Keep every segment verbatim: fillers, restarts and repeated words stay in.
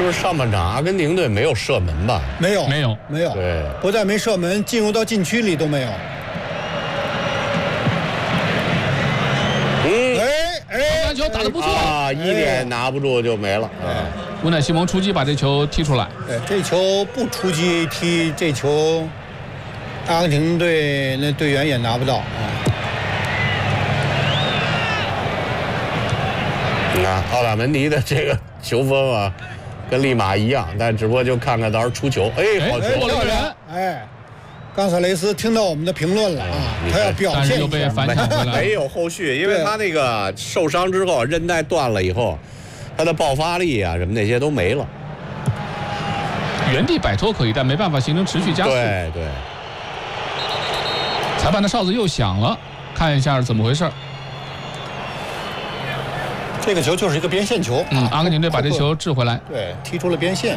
是不是上半场阿根廷队没有射门吧？ 没有， 没有， 没有。 对， 不但没射门，进入到禁区里都没有。 嗯， 哎哎， 传球打得不错啊，一点拿不住就没了。哎， 乌乃西蒙出击把这球踢出来。 对，这球不出击踢，这球阿根廷队那队员也拿不到啊。 你看奥塔门迪的这个球风啊，跟利马一样，但只不过就看看到时候出球，哎，好球！ 过了人， 哎，冈萨雷斯听到我们的评论了啊，他要表现一下， 但是又被反抢回来， 没有后续，因为他那个受伤之后，韧带断了以后，他的爆发力啊什么那些都没了。 原地摆脱可以，但没办法形成持续加速。 对对。 裁判的哨子又响了，看一下怎么回事。 这个球就是一个边线球， 嗯，阿根廷队把这球掷回来， 对，踢出了边线。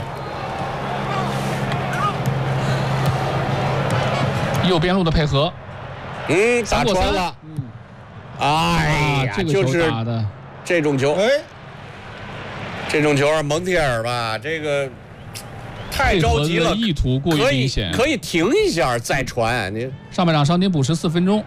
右边路的配合， 嗯，打穿了， 嗯， 哎呀， 这个就是球打的这种球， 哎， 这种球啊，蒙蒂尔吧，这个太着急了， 意图过于明显， 可以可以停一下再传。你上半场伤停补时四分钟。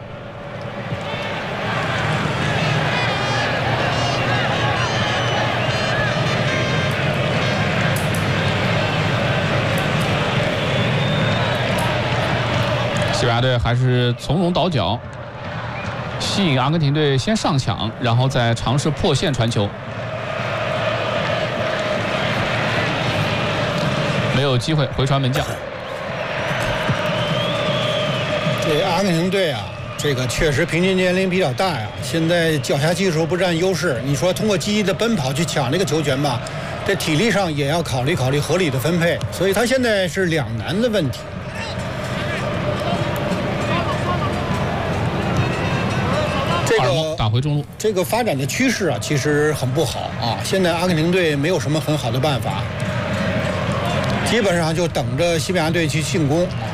西班牙队还是从容倒脚，吸引阿根廷队先上抢，然后再尝试破线传球，没有机会回传门将。 这阿根廷队啊，这个确实平均年龄比较大呀，现在脚下技术不占优势。你说通过积极的奔跑去抢这个球权吧，这体力上也要考虑考虑合理的分配，所以他现在是两难的问题。这个打回中路， 这个发展的趋势啊，其实很不好啊。现在阿根廷队没有什么很好的办法，基本上就等着西班牙队去进攻啊。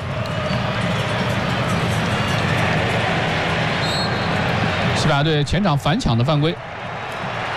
西班牙队前场反抢的犯规，